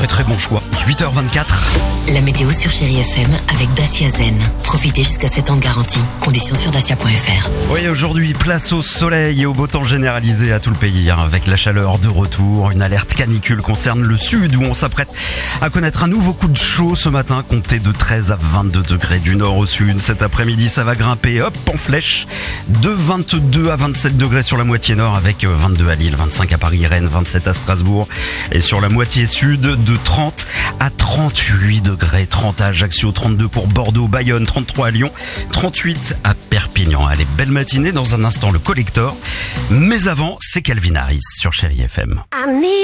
très bon choix. 8h24. La météo sur Chérie FM avec Dacia Zen. Profitez jusqu'à 7 ans de garantie. Conditions sur dacia.fr. Oui, aujourd'hui, place au soleil et au beau temps généralisé à tout le pays. Avec la chaleur de retour, une alerte canicule concerne le sud où on s'apprête à connaître un nouveau coup de chaud ce matin. Comptez de 13 à 22 degrés du nord au sud. Cet après-midi, ça va grimper, hop, en flèche. De 22 à 27 degrés sur la moitié nord avec 22 à Lille, 25 à Paris, Rennes, 27 à Strasbourg. Et sur la moitié sud, de 30 à 38 degrés. 30 à Ajaccio, 32 pour Bordeaux, Bayonne, 33 à Lyon, 38 à Perpignan. Allez, belle matinée. Dans un instant, le collector. Mais avant, c'est Calvin Harris sur Chérie FM.